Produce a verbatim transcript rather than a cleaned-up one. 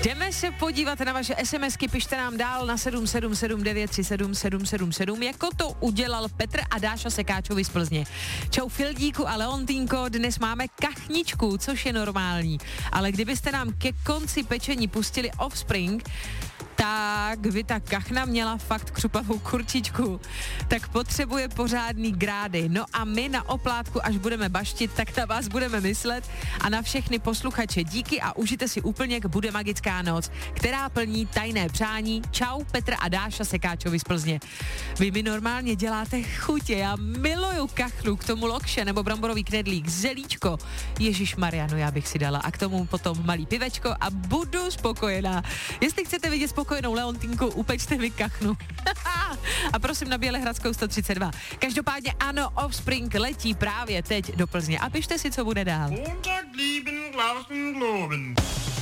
Jdeme se podívat na vaše SMSky, pište nám dál na sedm sedm sedm devět tři sedm sedm sedm sedm, jako to udělal Petr a Dáša Sekáčovi z Plzně. Čau Fildíku a Leontýnko, dnes máme kachničku, což je normální, ale kdybyste nám ke konci pečení pustili Offspring, tak by ta kachna měla fakt křupavou kurčičku, tak potřebuje pořádný grády. No a my na oplátku, až budeme baštit, tak na vás budeme myslet a na všechny posluchače díky a užijte si úplněk, bude magická noc, která plní tajné přání. Čau Petr a Dáša Sekáčovi z Plzně. Vy mi normálně děláte chutě, já miluju kachnu, k tomu lokše nebo bramborový knedlík, zelíčko. Ježišmarja, no já bych si dala a k tomu potom malý pivečko a budu spokojená. Jestli chcete vidět spokojenou Leontýnku, upečte mi kachnu. A prosím na Bělehradskou sto třicet dva. Každopádně ano, Offspring letí právě teď do Plzně a pište si, co bude dál.